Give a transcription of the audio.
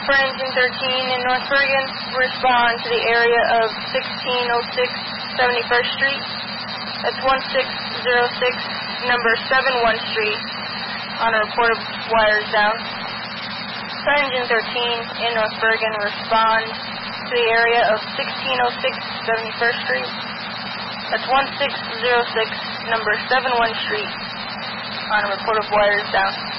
for Engine 13 in North Bergen, respond to the area of 1606 71st Street. That's 1606, number 71 Street, on a report of wires down. For Engine 13 in North Bergen, respond to the area of 1606 71st Street. That's 1606, number 71 Street, on a report of wires down.